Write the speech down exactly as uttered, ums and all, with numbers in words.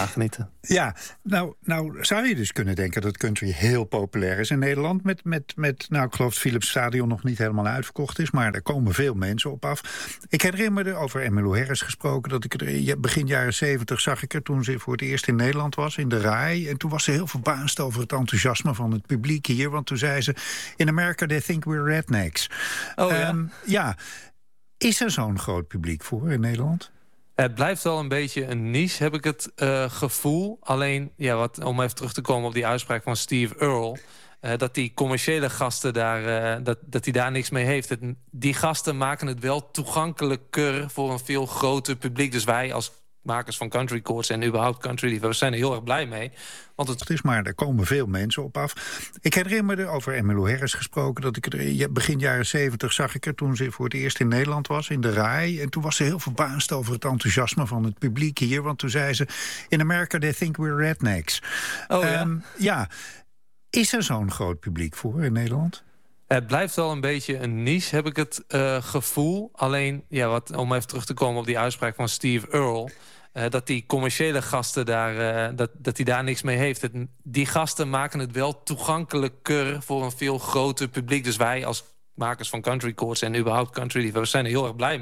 Ja, genieten. Ja, nou, nou zou je dus kunnen denken dat country heel populair is in Nederland. Met, met, met nou, ik geloof dat Philips Stadion nog niet helemaal uitverkocht is, maar er komen veel mensen op af. Ik herinner me er, over Emmylou Harris gesproken, dat ik er begin jaren zeventig zag ik er toen ze voor het eerst in Nederland was, in de RAI. En toen was ze heel verbaasd over het enthousiasme van het publiek hier. Want toen zei ze, in America they think we're rednecks. Oh ja? Um, ja. Is er zo'n groot publiek voor in Nederland? Het blijft wel een beetje een niche, heb ik het uh, gevoel. Alleen, ja, wat, om even terug te komen op die uitspraak van Steve Earle, Uh, dat die commerciële gasten daar, uh, dat, dat die daar niks mee heeft. Het, die gasten maken het wel toegankelijker voor een veel groter publiek. Dus wij als makers van country chords en überhaupt country liefhebbers zijn er heel erg blij mee. Want het is maar, er komen veel mensen op af. Ik herinner me er, over Emmylou Harris gesproken, dat ik er begin jaren zeventig zag ik er toen ze voor het eerst in Nederland was, in de RAI. En toen was ze heel verbaasd over het enthousiasme van het publiek hier. Want toen zei ze, in America they think we're rednecks. Oh ja? Um, ja. Is er zo'n groot publiek voor in Nederland? Het blijft wel een beetje een niche, heb ik het uh, gevoel. Alleen, ja, wat, om even terug te komen op die uitspraak van Steve Earle, Uh, dat die commerciële gasten daar, uh, dat, dat die daar niks mee heeft. Het, die gasten maken het wel toegankelijker voor een veel groter publiek. Dus wij als makers van country chords en überhaupt country liefhebbers zijn er heel erg blij mee.